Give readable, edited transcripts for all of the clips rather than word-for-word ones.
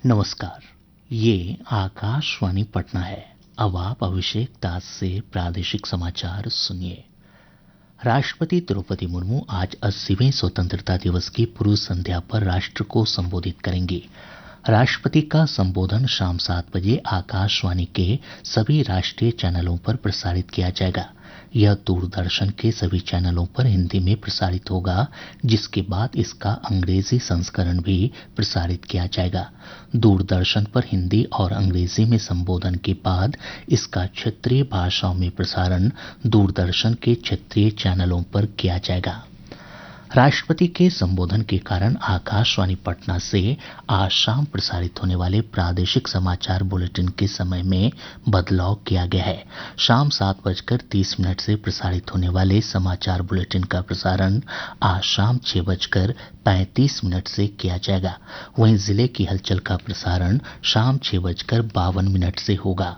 नमस्कार। ये आकाशवाणी पटना है। अब आप अभिषेक दास से प्रादेशिक समाचार सुनिए। राष्ट्रपति द्रौपदी मुर्मू आज 80वें स्वतंत्रता दिवस की पूर्व संध्या पर राष्ट्र को संबोधित करेंगी। राष्ट्रपति का संबोधन शाम 7 बजे आकाशवाणी के सभी राष्ट्रीय चैनलों पर प्रसारित किया जाएगा। यह दूरदर्शन के सभी चैनलों पर हिंदी में प्रसारित होगा, जिसके बाद इसका अंग्रेजी संस्करण भी प्रसारित किया जाएगा। दूरदर्शन पर हिंदी और अंग्रेजी में संबोधन के बाद इसका क्षेत्रीय भाषाओं में प्रसारण दूरदर्शन के क्षेत्रीय चैनलों पर किया जाएगा। राष्ट्रपति के संबोधन के कारण आकाशवाणी पटना से आज शाम प्रसारित होने वाले प्रादेशिक समाचार बुलेटिन के समय में बदलाव किया गया है। शाम 7:30 से प्रसारित होने वाले समाचार बुलेटिन का प्रसारण आज शाम 6:35 से किया जाएगा। वहीं जिले की हलचल का प्रसारण शाम 6:52 से होगा।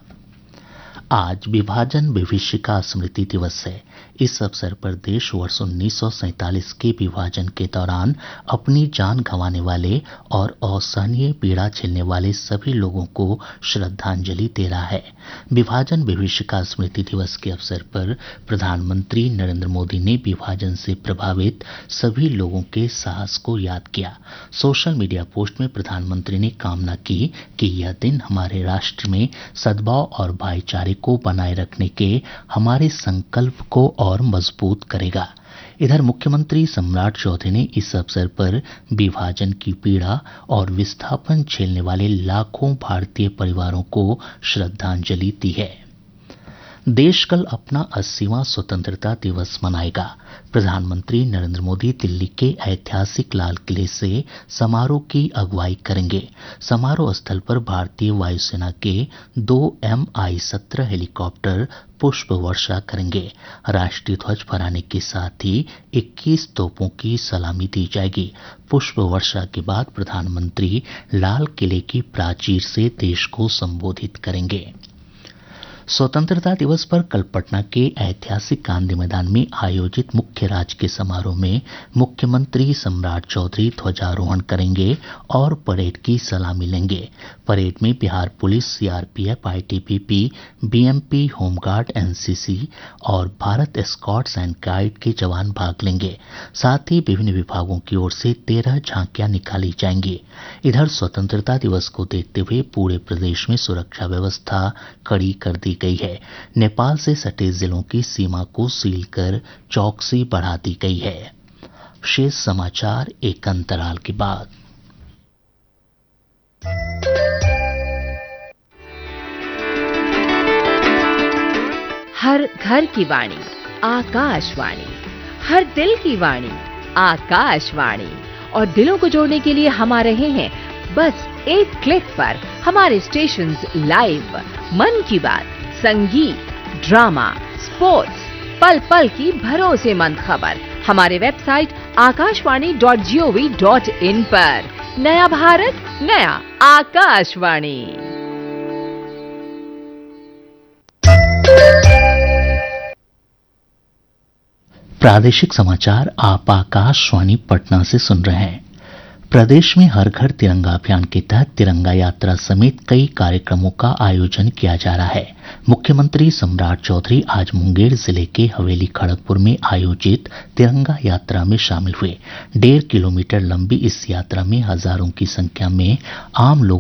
आज विभाजन विभीषिका स्मृति दिवस है। इस अवसर पर देश वर्ष 1947 के विभाजन के दौरान अपनी जान गंवाने वाले और असहनीय पीड़ा झेलने वाले सभी लोगों को श्रद्धांजलि दे रहा है। विभाजन विभीषिका स्मृति दिवस के अवसर पर प्रधानमंत्री नरेंद्र मोदी ने विभाजन से प्रभावित सभी लोगों के साहस को याद किया। सोशल मीडिया पोस्ट में प्रधानमंत्री ने कामना की कि यह दिन हमारे राष्ट्र में सद्भाव और भाईचारे को बनाए रखने के हमारे संकल्प को और मजबूत करेगा। इधर मुख्यमंत्री सम्राट चौधरी ने इस अवसर पर विभाजन की पीड़ा और विस्थापन झेलने वाले लाखों भारतीय परिवारों को श्रद्धांजलि दी है। देश कल अपना 80वां स्वतंत्रता दिवस मनाएगा। प्रधानमंत्री नरेंद्र मोदी दिल्ली के ऐतिहासिक लाल किले से समारोह की अगुवाई करेंगे। समारोह स्थल पर भारतीय वायुसेना के 2 Mi-17 हेलीकॉप्टर पुष्प वर्षा करेंगे। राष्ट्रीय ध्वज फहराने के साथ ही 21 तोपों की सलामी दी जाएगी। पुष्प वर्षा के बाद प्रधानमंत्री लाल किले की प्राचीर से देश को संबोधित करेंगे। स्वतंत्रता दिवस पर कल पटना के ऐतिहासिक गांधी मैदान में आयोजित मुख्य राजकीय समारोह में मुख्यमंत्री सम्राट चौधरी ध्वजारोहण करेंगे और परेड की सलामी लेंगे। परेड में Bihar police, CRPF, ITBP, BMP, home guard, NCC और भारत स्काउट्स एंड गाइड के जवान भाग लेंगे। साथ ही विभिन्न विभागों की ओर से 13 झांकियां निकाली जाएंगी। इधर स्वतंत्रता दिवस को देखते हुए पूरे प्रदेश में सुरक्षा व्यवस्था कड़ी कर दी गई है। नेपाल से सटे जिलों की सीमा को सील कर चौकसी बढ़ा दी गई है। शेष समाचार एक अंतराल के बाद। हर घर की वाणी आकाशवाणी, हर दिल की वाणी आकाशवाणी। और दिलों को जोड़ने के लिए हम आ रहे हैं बस एक क्लिक पर। हमारे स्टेशंस लाइव, मन की बात, संगीत, ड्रामा, स्पोर्ट्स, पल पल की भरोसेमंद खबर हमारे वेबसाइट akashwani.gov.in पर। नया भारत, नया आकाशवाणी। प्रादेशिक समाचार आप आकाशवाणी पटना से सुन रहे हैं। प्रदेश में हर घर तिरंगा अभियान के तहत तिरंगा यात्रा समेत कई कार्यक्रमों का आयोजन किया जा रहा है। मुख्यमंत्री सम्राट चौधरी आज मुंगेर जिले के हवेली खड़गपुर में आयोजित तिरंगा यात्रा में शामिल हुए। 1.5 किलोमीटर लंबी इस यात्रा में हजारों की संख्या में आम लोग